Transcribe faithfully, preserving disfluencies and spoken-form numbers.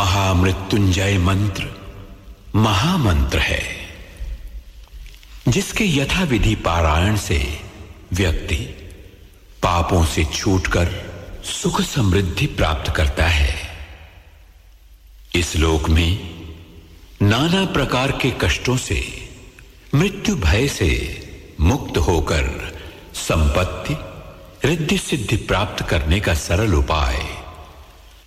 महामृत्युंजय मंत्र महामंत्र है, जिसके यथाविधि पारायण से व्यक्ति पापों से छूटकर सुख समृद्धि प्राप्त करता है। इस लोक में नाना प्रकार के कष्टों से, मृत्यु भय से मुक्त होकर संपत्ति, रिद्धि सिद्धि प्राप्त करने का सरल उपाय